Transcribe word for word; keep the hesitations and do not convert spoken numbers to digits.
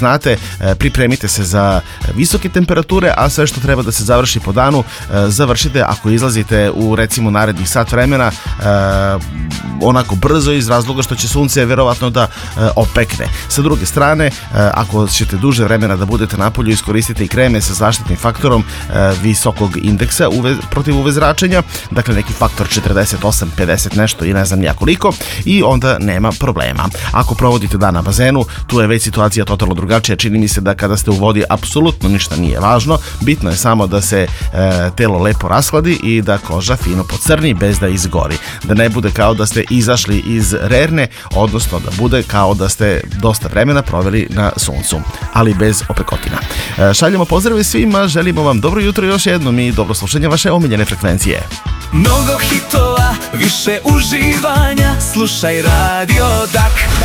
znate, pripremite se za visoke temperature, a sve što treba da se završi po danu, završite ako izlazite u recimo narednih sat vremena onako brzo, iz razloga što će sunce verovatno da opekne. Sa druge strane, ako ćete duže vremena da budete napolju, iskoristite i kreme sa zaštitnim faktorom visokog indeksa uve, protiv U V zračenja, dakle neki faktor četrdeset osam, pedeset nešto i ne znam nija koliko, i onda nema problema. Ako provodite dan na bazenu, tu je već situacija totalno drugačija. Čini mi se da kada ste u vodi apsolutno ništa nije važno, bitno je samo da se e, telo lepo rashladi i da koža fino pocrni bez da izgori, da ne bude kao da ste izašli iz rerne, odnosno da bude kao da ste dosta vremena proveli na suncu, ali bez opekotina. E, šaljemo pozdrave svima, želimo vam dobro jutro još jednom i dobro slušanje vaše omiljene frekvencije. Mnogo hitova, više uživanja, slušaj Radio Dak.